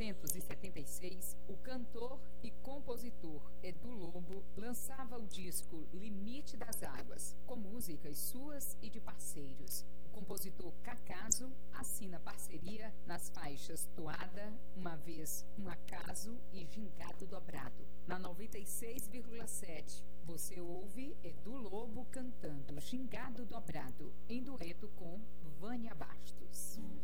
1976, o cantor e compositor Edu Lobo lançava o disco Limite das Águas, com músicas suas e de parceiros. O compositor Cacaso assina parceria nas faixas Toada, Uma Vez, Um Acaso e Gingado Dobrado. Na 96,7, você ouve Edu Lobo cantando Gingado Dobrado, em dueto com Vânia Bastos.